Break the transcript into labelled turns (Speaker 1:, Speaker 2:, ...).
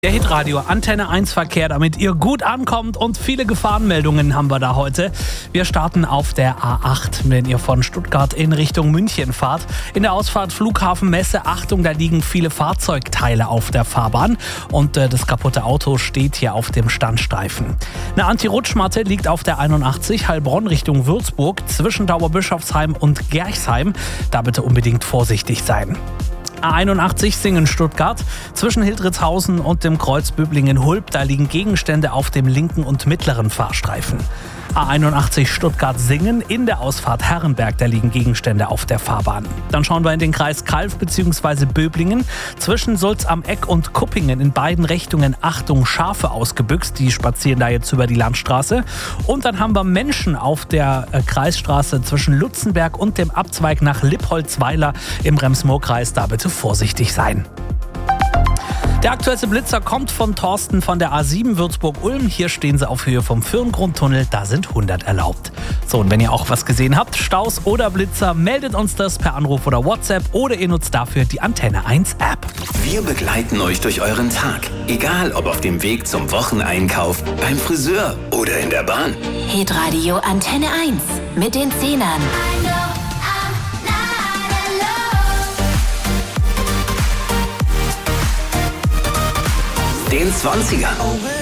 Speaker 1: Der Hitradio Antenne 1 Verkehr, damit ihr gut ankommt, und viele Gefahrenmeldungen haben wir da heute. Wir starten auf der A8, wenn ihr von Stuttgart in Richtung München fahrt. In der Ausfahrt Flughafen Messe, Achtung, da liegen viele Fahrzeugteile auf der Fahrbahn und das kaputte Auto steht hier auf dem Standstreifen. Eine Anti-Rutschmatte liegt auf der 81 Heilbronn Richtung Würzburg zwischen Dauerbischofsheim und Gerchsheim. Da bitte unbedingt vorsichtig sein. A81 Singen-Stuttgart. Zwischen Hildritzhausen und dem Kreuz Böblingen-Hulb, da liegen Gegenstände auf dem linken und mittleren Fahrstreifen. A81 Stuttgart-Singen, in der Ausfahrt Herrenberg, da liegen Gegenstände auf der Fahrbahn. Dann schauen wir in den Kreis Calw bzw. Böblingen. Zwischen Sulz am Eck und Kuppingen in beiden Richtungen, Achtung, Schafe ausgebüxt. Die spazieren da jetzt über die Landstraße. Und dann haben wir Menschen auf der Kreisstraße zwischen Lutzenberg und dem Abzweig nach Lippholzweiler im Rems-Murr-Kreis. Da bitte vorsichtig sein. Der aktuellste Blitzer kommt von Thorsten von der A7 Würzburg-Ulm. Hier stehen sie auf Höhe vom Firngrundtunnel, da sind 100 erlaubt. So, und wenn ihr auch was gesehen habt, Staus oder Blitzer, meldet uns das per Anruf oder WhatsApp oder ihr nutzt dafür die Antenne 1 App.
Speaker 2: Wir begleiten euch durch euren Tag, egal ob auf dem Weg zum Wocheneinkauf, beim Friseur oder in der Bahn.
Speaker 3: Hitradio Antenne 1 mit den Zehnern.
Speaker 2: Den 20ern